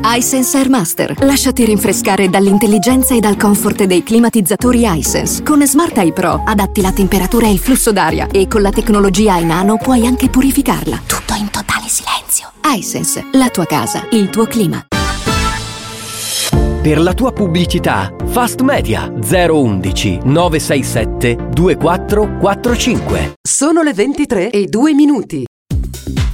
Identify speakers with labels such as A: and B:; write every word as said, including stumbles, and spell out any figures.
A: iSense Airmaster. Lasciati rinfrescare dall'intelligenza e dal comfort dei climatizzatori iSense. Con Smart Eye Pro adatti la temperatura e il flusso d'aria e con la tecnologia iNano puoi anche purificarla. Tutto in totale silenzio. iSense, la tua casa, il tuo clima.
B: Per la tua pubblicità, Fast Media zero undici nove sei sette due quattro quattro cinque.
C: Sono le ventitré e due minuti.